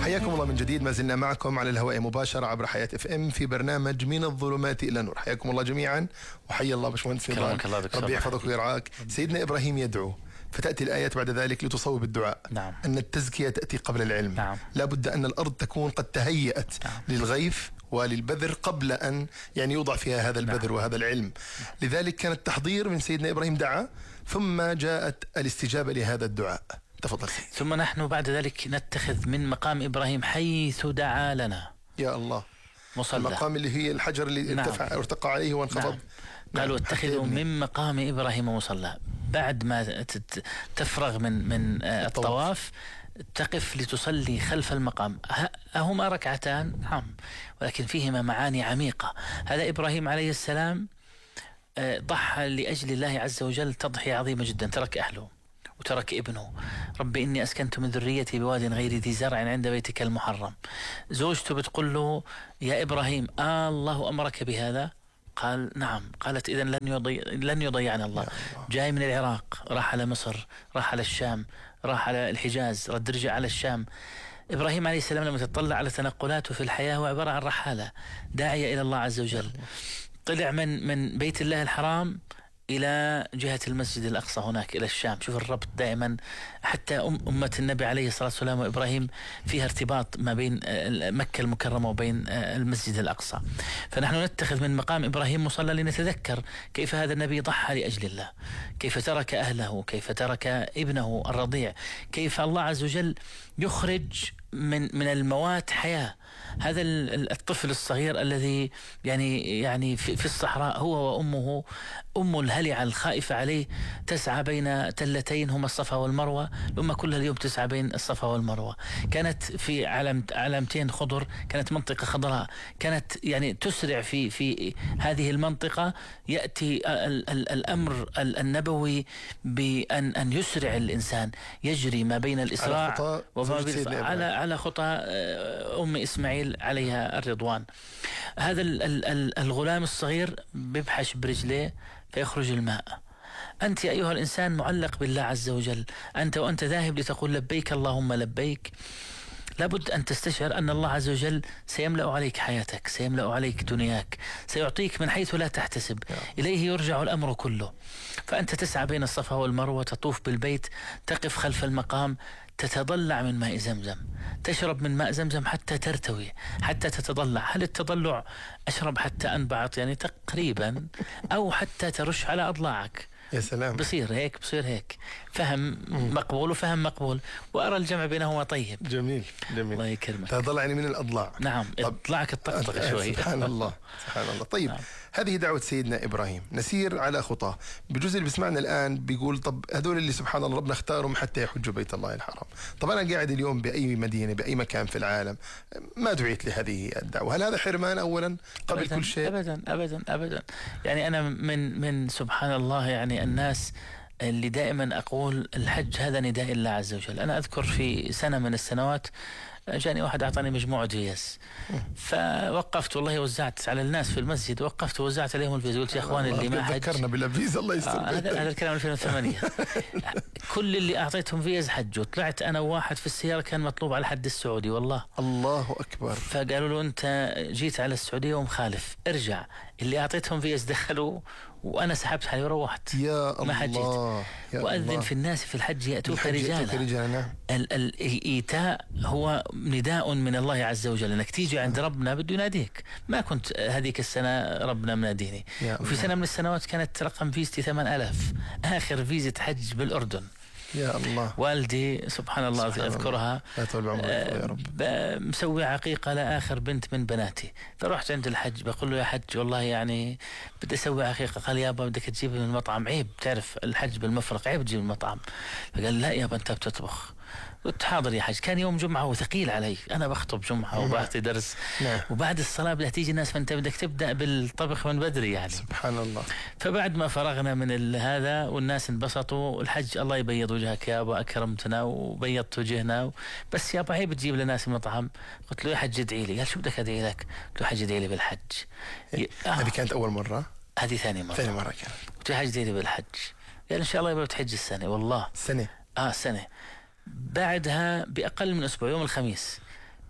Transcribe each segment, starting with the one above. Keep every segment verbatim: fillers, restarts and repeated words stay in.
حياكم الله من جديد، ما زلنا معكم على الهواء مباشرة عبر حياة اف ام في برنامج من الظلمات إلى النور. حياكم الله جميعا وحيا الله باشمهندس نضال، ربي يحفظك ويرعاك. سيدنا إبراهيم يدعو، فتأتي الآيات بعد ذلك لتصوب الدعاء. نعم. أن التزكية تأتي قبل العلم. نعم. لا بد أن الأرض تكون قد تهيأت نعم. للغيث وللبذر قبل أن يعني يوضع فيها هذا البذر. نعم. وهذا العلم. لذلك كان التحضير من سيدنا إبراهيم دعا، ثم جاءت الاستجابة لهذا الدعاء. تفضل سيدي. ثم نحن بعد ذلك نتخذ من مقام إبراهيم حيث دعا لنا. يا الله. مصلى. المقام اللي هي الحجر اللي نعم. ارتفع ارتقى عليه وانخفض. نعم. قالوا اتخذوا من مقام إبراهيم مصلى. بعد ما تفرغ من من الطواف تقف لتصلي خلف المقام. أهما ركعتان؟ نعم، ولكن فيهما معاني عميقة. هذا إبراهيم عليه السلام ضحى لأجل الله عز وجل تضحية عظيمة جدا. ترك أهله وترك ابنه. ربي إني أسكنت من ذريتي بواد غير ذي زرع عند بيتك المحرم. زوجته بتقول له يا إبراهيم آه الله أمرك بهذا؟ قال نعم. قالت إذن لن يضيع لن يضيعنا الله. جاي من العراق، راح على مصر، راح على الشام، راح على الحجاز، رد رجع على الشام. إبراهيم عليه السلام لما تطلع على تنقلاته في الحياة هو عبارة عن رحالة داعية إلى الله عز وجل. طلع من من بيت الله الحرام إلى جهة المسجد الأقصى هناك إلى الشام. شوف الربط دائما، حتى أم أمة النبي عليه الصلاة والسلام وإبراهيم فيها ارتباط ما بين مكة المكرمة وبين المسجد الأقصى. فنحن نتخذ من مقام إبراهيم مصلى لنتذكر كيف هذا النبي ضحى لأجل الله، كيف ترك أهله، كيف ترك ابنه الرضيع، كيف الله عز وجل يخرج من من الموات حياة. هذا الطفل الصغير الذي يعني يعني في, في الصحراء هو وأمه، أم الهلعة الخائفة عليه تسعى بين تلتين هما الصفا والمروة. الأمة كلها اليوم تسعى بين الصفا والمروة. كانت في علم علامتين خضر، كانت منطقة خضراء، كانت يعني تسرع في في هذه المنطقة. يأتي ال ال الأمر النبوي بأن أن يسرع الإنسان، يجري ما بين الإسراع وما بين على على خطى أم إسماعيل عليها الرضوان. هذا الغلام الصغير بيبحش برجليه فيخرج الماء. أنت يا أيها الإنسان معلق بالله عز وجل، أنت وأنت ذاهب لتقول لبيك اللهم لبيك، لابد أن تستشعر أن الله عز وجل سيملأ عليك حياتك، سيملأ عليك دنياك، سيعطيك من حيث لا تحتسب. إليه يرجع الأمر كله. فأنت تسعى بين الصفا والمروة، تطوف بالبيت، تقف خلف المقام، تتضلع من ماء زمزم، تشرب من ماء زمزم حتى ترتوي، حتى تتضلع. هل التضلع أشرب حتى أنبعط يعني تقريبا، أو حتى ترش على أضلاعك؟ يا سلام. بصير هيك بصير هيك. فهم مقبول وفهم مقبول، وأرى الجمع بينهما طيب. جميل جميل. الله يكرمك. تضلع يعني من الأضلاع. نعم. اضلاعك الطقطقة شوي. سبحان الله سبحان الله. طيب. نعم. هذه دعوة سيدنا إبراهيم، نسير على خطاه. بجزء اللي بسمعنا الآن بيقول طب هذول اللي سبحان الله ربنا اختارهم حتى يحجوا بيت الله الحرام. طب أنا قاعد اليوم بأي مدينة بأي مكان في العالم ما دعيت لهذه الدعوة، هل هذا حرمان أولا قبل أبداً كل شيء؟ أبدا أبدا أبدا. يعني أنا من من سبحان الله يعني الناس اللي دائما أقول الحج هذا نداء الله عز وجل. أنا أذكر في سنة من السنوات جاني واحد أعطاني مجموعة فيز، فوقفت والله وزعت على الناس في المسجد، وقفت ووزعت عليهم الفيز. قلت يا إخوان اللي ما حج ذكرنا بالفيز الله يستر. آه هذا هذا الكلام ألفين وثمانية. كل اللي أعطيتهم فيز حجوا. طلعت أنا وواحد في السيارة كان مطلوب على الحد السعودي والله. الله أكبر. فقالوا له أنت جيت على السعودية ومخالف، ارجع. اللي أعطيتهم فيز دخلوا وأنا سحبت حالي وروحت. يا ما حجيت. الله يا وأذن الله. في الناس في الحج يأتوك رجالا. نعم. الإيتاء هو نداء من الله عز وجل، أنك تيجي عند ربنا بده يناديك. ما كنت هذيك السنة ربنا مناديني، وفي سنة من السنوات كانت رقم فيزتي ثمانية آلاف، آخر فيزة حج بالأردن. يا الله. والدي سبحان الله سبحان أذكرها الله. يا رب. مسوي عقيقة لآخر بنت من بناتي، فرحت عند الحج بقول له يا حج والله يعني بدي أسوي عقيقة. قال يابا بدك تجيب من المطعم، عيب تعرف الحج بالمفرق عيب تجيب من المطعم. فقال لا يابا أنت بتطبخ. قلت حاضر يا حج. كان يوم جمعة وثقيل علي، أنا بخطب جمعة وبعطي درس نعم. وبعد الصلاة بدها تيجي الناس، فأنت بدك تبدأ بالطبخ من بدري يعني. سبحان الله. فبعد ما فرغنا من هذا والناس انبسطوا، الحج الله يبيض وجهك يا أبا، أكرمتنا وبيضت وجهنا، بس يا أبا عيب تجيب لناس مطعم. قلت له يا حج ادعي لي. قال شو بدك ادعي لك؟ قلت له حج ادعي لي بالحج. آه. هذه كانت أول مرة؟ هذه ثاني مرة. ثاني مرة كانت. قلت له حج ادعي لي بالحج. قال إن شاء الله يبقى بتحج السنة. والله سنة. آه سنة. بعدها بأقل من أسبوع يوم الخميس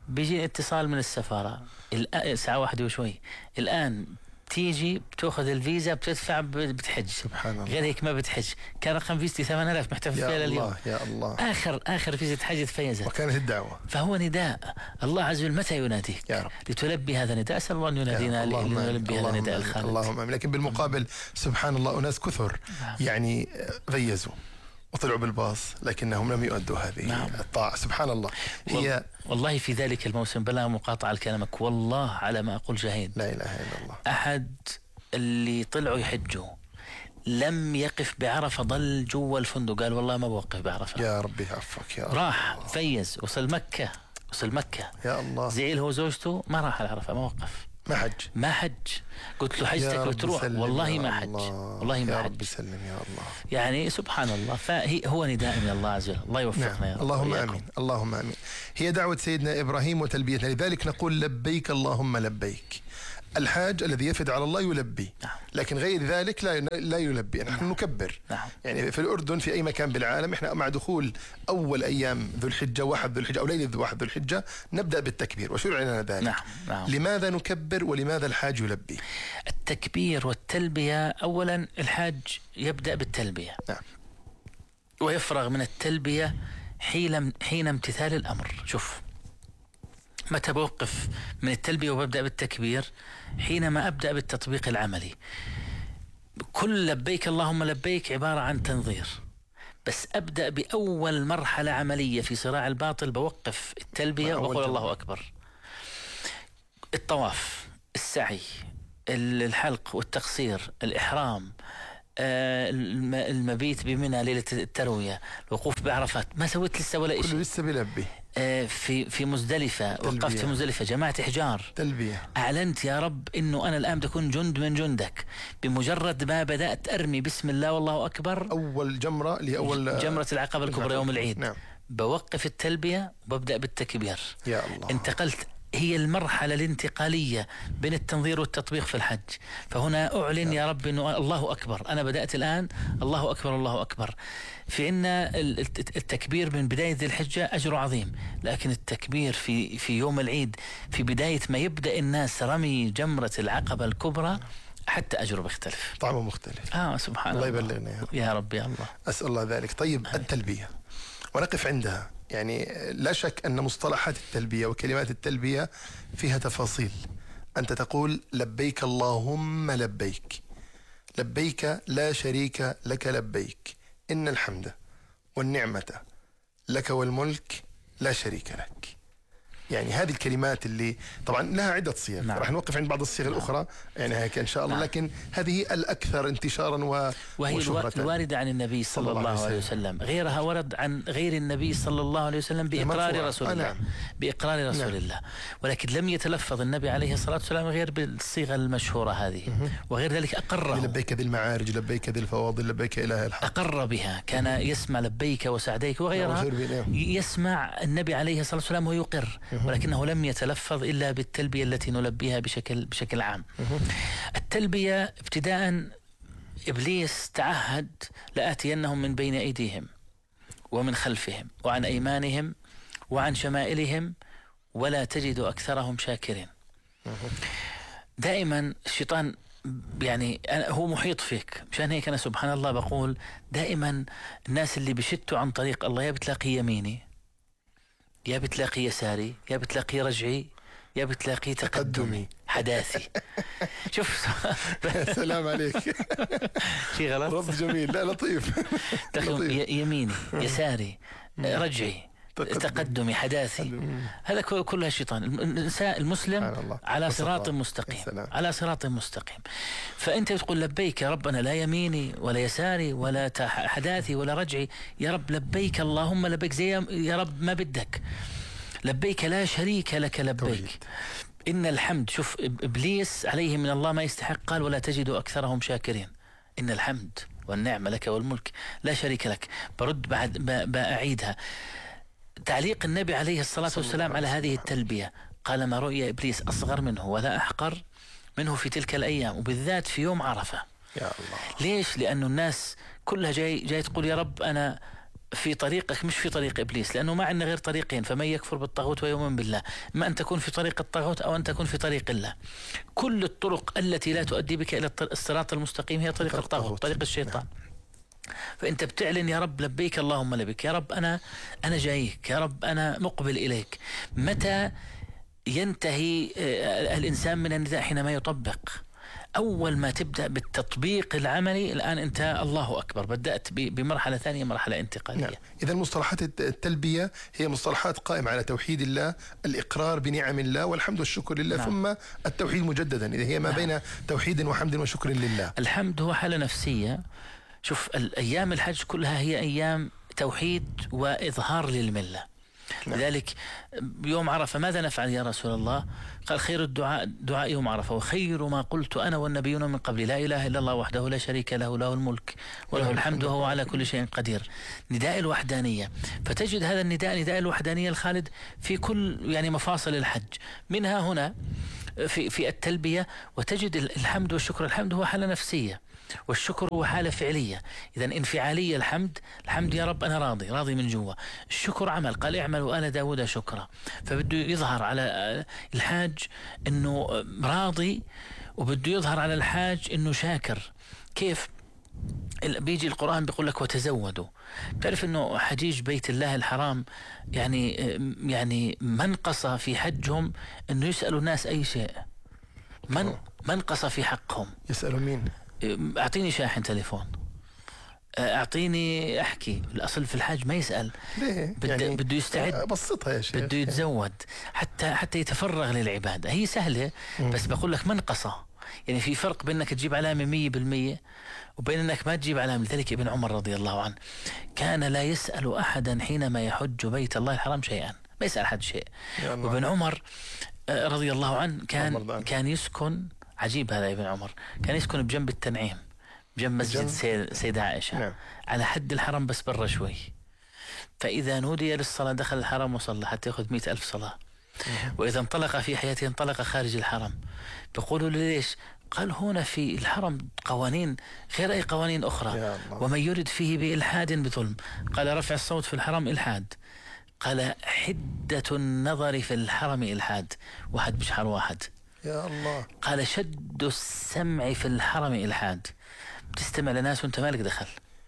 بيجي اتصال من السفارة الساعة واحدة وشوي، الآن تيجي بتأخذ الفيزا بتدفع بتحج. سبحان الله. غير هيك ما بتحج. كان رقم فيزتي ثمانية آلاف محتفل فيها لليوم. يا الله. آخر آخر فيزة حج تفيزت. وكانت الدعوة. فهو نداء الله عز وجل متى يناديك يا رب لتلبي هذا النداء. أسأل الله أن ينادينا لنلبي هذا النداء الخالد. اللهم آمين. لكن بالمقابل سبحان الله أناس كثر يعني فيزوا وطلعوا بالباص لكنهم لم يؤدوا هذه نعم. الطاعة. سبحان الله. هي والله في ذلك الموسم بلا مقاطعة لكلامك والله على ما أقول شهيد. لا إله إلا الله. أحد اللي طلعوا يحجوا لم يقف بعرفة، ضل جوا الفندق قال والله ما بوقف بعرفة. يا ربي عفوك يا رب. راح فيز وصل مكة وصل مكة يا الله. زعيل هو زوجته ما راح على عرفة ما وقف ما حج ما حج. قلت له حجتك بتروح والله ما حج والله ما حج. يا حج. رب سلم يا الله. يعني سبحان الله. فهي هو نداء من الله عز وجل. الله يوفقنا نعم. يا رب. اللهم آمين اللهم آمين. هي دعوة سيدنا إبراهيم وتلبيتنا، لذلك نقول لبيك اللهم لبيك. الحاج الذي يفد على الله يلبي نعم. لكن غير ذلك لا لا يلبي. نحن نعم. نكبر نعم. يعني في الأردن في أي مكان بالعالم احنا مع دخول أول أيام ذو الحجة واحد ذو الحجة أو ليلة واحد ذو الحجة نبدأ بالتكبير وشرع لنا ذلك. نعم. نعم. لماذا نكبر ولماذا الحاج يلبي؟ التكبير والتلبية أولا الحاج يبدأ بالتلبية نعم. ويفرغ من التلبية حين حين امتثال الأمر. شوف متى بوقف من التلبية وببدأ بالتكبير؟ حينما أبدأ بالتطبيق العملي. كل لبيك اللهم لبيك عبارة عن تنظير، بس أبدأ بأول مرحلة عملية في صراع الباطل بوقف التلبية وقول الله أكبر. الطواف، السعي، الحلق والتقصير، الإحرام، المبيت بمنى ليلة التروية، الوقوف بعرفات، ما سويت لسه ولا شيء. كله لسه بلبي. في في مزدلفة تلبية. وقفت في مزدلفة جماعة إحجار تلبية. أعلنت يا رب إنه أنا الآن بكون جند من جندك. بمجرد ما بدأت أرمي بسم الله والله أكبر أول جمرة لأول جمرة العقبة الكبرى يوم العيد نعم. بوقف التلبية وببدأ بالتكبير. يا الله. انتقلت. هي المرحلة الانتقالية بين التنظير والتطبيق في الحج. فهنا أعلن يا رب إنه الله أكبر. أنا بدأت الآن الله أكبر الله أكبر. في إن التكبير من بداية ذي الحجة أجر عظيم، لكن التكبير في في يوم العيد في بداية ما يبدأ الناس رمي جمرة العقبة الكبرى حتى أجره بيختلف، طعمه مختلف. آه سبحان الله. الله يبلغنا يا رب. يا رب يا الله. أسأل الله ذلك. طيب آه. التلبية ونقف عندها. يعني لا شك أن مصطلحات التلبية وكلمات التلبية فيها تفاصيل. أنت تقول لبيك اللهم لبيك، لبيك لا شريك لك لبيك، إن الحمد والنعمة لك والملك لا شريك لك. يعني هذه الكلمات اللي طبعا لها عدة صيغ. نعم. راح نوقف عند بعض الصيغ نعم. الأخرى يعني هيك إن شاء الله. نعم. لكن هذه الأكثر انتشارا و... وهي وشهرة. الواردة عن النبي صلى, صلى الله عليه وسلم. غيرها ورد عن غير النبي صلى الله عليه وسلم بإقرار رسول الله. نعم. بإقرار رسول نعم. الله، ولكن لم يتلفظ النبي عليه الصلاة والسلام غير بالصيغة المشهورة هذه. مه. وغير ذلك أقره. لبيك ذي المعارج، لبيك ذي الفواضل، لبيك إله الحق. أقر بها. كان مه. يسمع لبيك وسعديك وغيرها. نعم. يسمع النبي عليه الصلاة والسلام ويقر، ولكنه لم يتلفظ إلا بالتلبية التي نلبيها بشكل بشكل عام. التلبية ابتداء إبليس تعهد لآتينهم من بين أيديهم ومن خلفهم وعن أيمانهم وعن شمائلهم ولا تجد أكثرهم شاكرين. دائما الشيطان يعني هو محيط فيك. مشان هيك أنا سبحان الله بقول دائما الناس اللي بشتوا عن طريق الله يا بتلاقي يميني يا بتلاقي يساري يا بتلاقي رجعي يا بتلاقي تقدمي حداثي. شوف سلام عليك. شيء غلط. رد جميل. لا لطيف. لطيف. يميني يساري رجعي تقدمي حداثي. هذا كلها شيطان. الإنسان المسلم على صراط مستقيم على صراط مستقيم. فأنت تقول لبيك يا رب أنا لا يميني ولا يساري ولا حداثي ولا رجعي. يا رب لبيك اللهم لبيك زي يا رب ما بدك. لبيك لا شريك لك لبيك إن الحمد. شوف إبليس عليه من الله ما يستحق. قال ولا تجد أكثرهم شاكرين. إن الحمد والنعمة لك والملك لا شريك لك. برد بعد بأعيدها. تعليق النبي عليه الصلاة والسلام على هذه التلبية قال ما رؤي إبليس أصغر منه ولا أحقر منه في تلك الأيام وبالذات في يوم عرفة. يا الله. ليش؟ لأنه الناس كلها جاي جاي تقول يا رب أنا في طريقك مش في طريق إبليس، لأنه ما عندنا غير طريقين، فمن يكفر بالطاغوت ويؤمن بالله، ما أن تكون في طريق الطاغوت أو أن تكون في طريق الله. كل الطرق التي لا تؤدي بك إلى الصراط المستقيم هي طريق الطاغوت، طريق الشيطان. فأنت بتعلن يا رب لبيك اللهم لبيك، يا رب أنا أنا جايك، يا رب أنا مقبل إليك. متى ينتهي الإنسان من النداء؟ حينما يطبق. أول ما تبدأ بالتطبيق العملي الآن أنت الله أكبر، بدأت بمرحلة ثانية، مرحلة انتقالية. نعم. إذا مصطلحات التلبية هي مصطلحات قائمة على توحيد الله، الإقرار بنعم الله والحمد والشكر لله. نعم. ثم التوحيد مجددا، إذا هي ما نعم. بين توحيد وحمد وشكر لله. الحمد هو حالة نفسية. شوف الأيام الحج كلها هي أيام توحيد وإظهار للملة. نعم. لذلك يوم عرفة ماذا نفعل يا رسول الله؟ قال خير الدعاء دعاء يوم عرفة، وخير ما قلت أنا والنبيون من قبل لا إله إلا الله وحده لا شريك له، له الملك وله الحمد وهو على كل شيء قدير. نداء الوحدانية. فتجد هذا النداء نداء الوحدانية الخالد في كل يعني مفاصل الحج، منها هنا في في التلبية. وتجد الحمد والشكر. الحمد هو حالة نفسية والشكر هو حالة فعلية. إذا انفعالية الحمد، الحمد يا رب أنا راضي راضي من جوا. الشكر عمل، قال اعملوا آل داود شكرا. فبده يظهر على الحاج أنه راضي، وبده يظهر على الحاج أنه شاكر. كيف؟ بيجي القرآن بيقول لك وتزودوا. تعرف أنه حجيج بيت الله الحرام يعني يعني منقصة في حجهم أنه يسألوا الناس أي شيء، من منقصة في حقهم. يسألوا مين؟ أعطيني شاحن تليفون، أعطيني أحكي. الأصل في الحاج ما يسأل، بده يعني بده يستعد، بسطها يا شيخ، بده يتزود حتى حتى يتفرغ للعبادة. هي سهلة بس بقول لك منقصة. يعني في فرق بين انك تجيب علامة مية بالمية وبين انك ما تجيب علامة. لذلك ابن عمر رضي الله عنه كان لا يسأل أحدا حينما يحج بيت الله الحرام شيئا، ما يسأل أحد شيء. وابن عمر رضي الله عنه كان كان يسكن، عجيب هذا ابن عمر، كان يسكن بجنب التنعيم، بجنب مسجد سيدة عائشة. نعم. على حد الحرم بس برا شوي. فإذا نودي للصلاة دخل الحرم وصلى حتى يأخذ مئة ألف صلاة. وإذا انطلق في حياته انطلق خارج الحرم. بيقولوا ليش؟ قال هنا في الحرم قوانين غير أي قوانين أخرى، ومن يرد فيه بإلحاد بظلم. قال رفع الصوت في الحرم إلحاد، قال حدة النظر في الحرم إلحاد، واحد بشحر واحد. يا الله. قال شد السمع في الحرم إلحاد، بتستمع لناس وانت مالك دخل.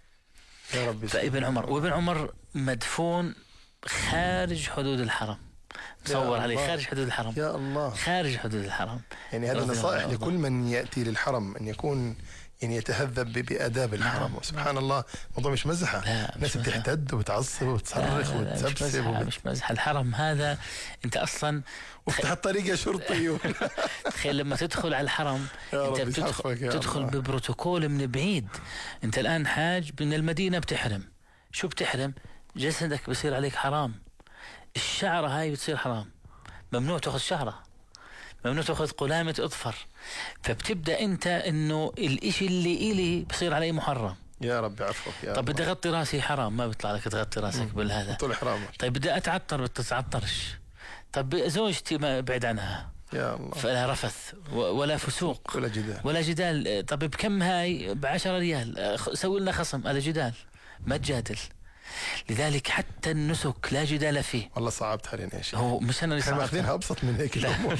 يا رب. فابن عمر، وابن عمر مدفون خارج حدود الحرم، تصور عليه خارج حدود الحرم. يا الله. خارج حدود الحرم. يعني هذا نصائح لكل من يأتي للحرم أن يكون يعني يتهذب بآداب الحرم. وسبحان الله الموضوع مش مزحة، الناس بتحتد وتعصب وتصرخ وتسبسب. مش, مش مزحة. الحرم هذا انت اصلا وفتح الطريقة شرطي. تخيل لما تدخل على الحرم انت بتدخل, تدخل ببروتوكول من بعيد. انت الان حاج من المدينة بتحرم، شو بتحرم؟ جسدك بصير عليك حرام، الشعرة هاي بتصير حرام، ممنوع تأخذ شعرة، ممنوع تأخذ قلامة أظفر. فبتبدأ أنت إنه الإشي اللي إلي بصير عليه محرم. يا رب عفوك يا طب بدي أغطي راسي حرام، ما بيطلع لك تغطي راسك بالهذا. طول حرام. طيب بدي أتعطر بتتعطرش. طب زوجتي ما بعد عنها. يا الله. فلا رفث ولا فسوق ولا جدال ولا جدال. طب بكم هاي؟ بعشرة ريال، سوي لنا خصم. هذا جدال، ما تجادل. لذلك حتى النسك لا جدال فيه. والله صعبت علينا يا شيخ. هو مش انا اللي صعبت، ماخذينها ابسط من هيك الامور.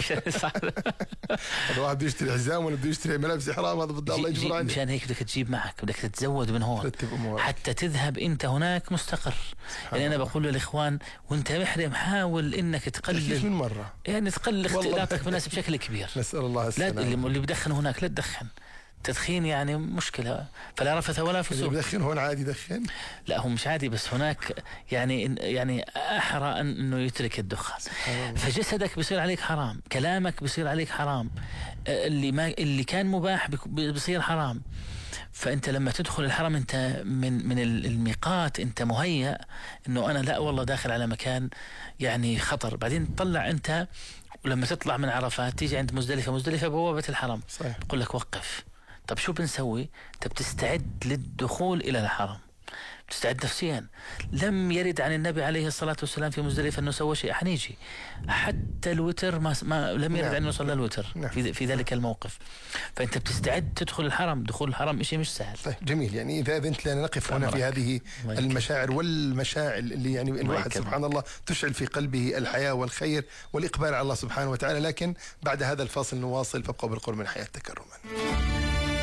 هذا واحد بده يشتري حزام ولا بده يشتري ملابس حرام، هذا بده الله يجبر عليه. مشان هيك بدك تجيب معك، بدك تتزود من هون حتى تذهب انت هناك مستقر. يعني انا بقول للاخوان وانت محرم حاول انك تقلل من مره، يعني تقلل اختلاطك بالناس بشكل كبير. نسال الله السلامه. لا اللي بدخن هناك لا تدخن، تدخين يعني مشكلة. فلا رفث ولا فسوق. اللي بدخن هون عادي يدخن؟ لا هو مش عادي، بس هناك يعني يعني أحرى أنه يترك الدخان. فجسدك بيصير عليك حرام، كلامك بيصير عليك حرام، اللي ما اللي كان مباح بيصير حرام. فأنت لما تدخل الحرم أنت من من الميقات أنت مهيأ إنه أنا لا والله داخل على مكان يعني خطر. بعدين تطلع أنت ولما تطلع من عرفات تيجي عند مزدلفة، مزدلفة بوابة الحرم. صحيح. بقول لك وقف. طب شو بنسوي؟ انت بتستعد للدخول الى الحرم، تستعد نفسيا. لم يرد عن النبي عليه الصلاة والسلام في مزدلفة أنه سوى شيء. حنيجي حتى الوتر ما, ما لم يرد عنه صلى الوتر في, في ذلك الموقف. فأنت بتستعد تدخل الحرم. دخول الحرم شيء مش سهل. طيب جميل. يعني إذا أذنت لنا نقف هنا في هذه المشاعر والمشاعل اللي يعني الواحد سبحان الله تشعل في قلبه الحياة والخير والإقبال على الله سبحانه وتعالى. لكن بعد هذا الفاصل نواصل، فابقوا بالقرب من حياة تكرما.